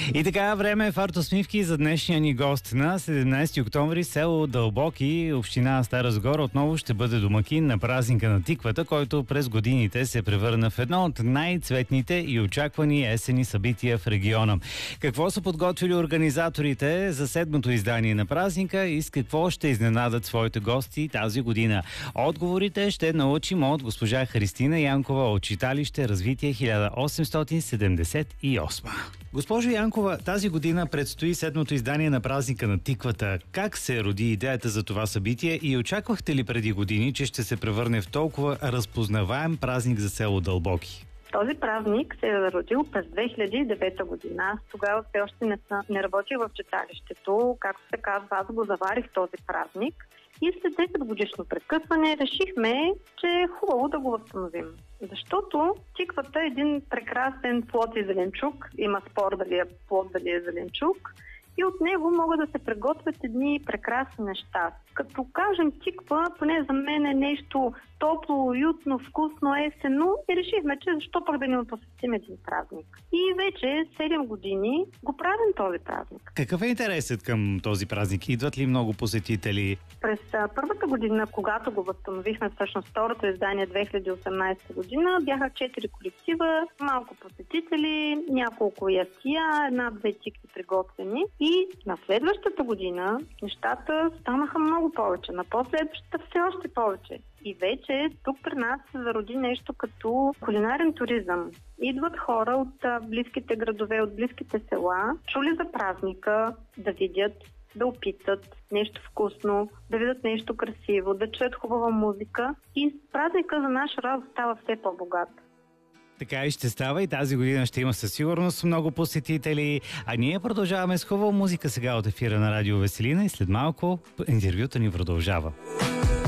И така, време е фарт усмивки за днешния ни гост. На 17 октомври село Дълбоки, община Стара Загора, отново ще бъде домакин на празника на тиквата, който през годините се превърна в едно от най-цветните и очаквани есени събития в региона. Какво са подготвили организаторите за седмото издание на празника и с какво ще изненадат своите гости тази година? Отговорите ще научим от госпожа Христина Янкова от читалище Развитие 1878. Госпожо Янкова, тази година предстои седмото издание на празника на тиквата. Как се роди идеята за това събитие и очаквахте ли преди години, че ще се превърне в толкова разпознаваем празник за село Дълбоки? Този празник се е родил през 2009 година. Аз тогава все още не работих в читалището. Както се казва, аз го заварих този празник. И след 10 годишно прекъсване решихме, че е хубаво да го възстановим. Защото тиквата е един прекрасен плод и зеленчук. Има спор дали е плод, дали е зеленчук. И от него могат да се приготвят едни прекрасни неща. Като кажем тиква, поне за мен е нещо топло, уютно, вкусно, есенно и решихме, че защо пък да не посетим един празник. И вече 7 години го правим този празник. Какъв е интересът към този празник? Идват ли много посетители? През първата година, когато го възстановихме, всъщност второто издание 2018 година, бяха 4 колектива, малко посетители, няколко ястия, 1-2 тикви приготвени. И на следващата година нещата станаха много повече. На последващата все още повече. И вече тук при нас се зароди нещо като кулинарен туризъм. Идват хора от близките градове, от близките села, чули за празника, да видят, да опитат нещо вкусно, да видят нещо красиво, да чуят хубава музика. И празника за наша радост става все по-богат. Така и ще става и тази година ще има със сигурност много посетители. А ние продължаваме с хубава музика сега от ефира на Радио Веселина и след малко интервюто ни продължава.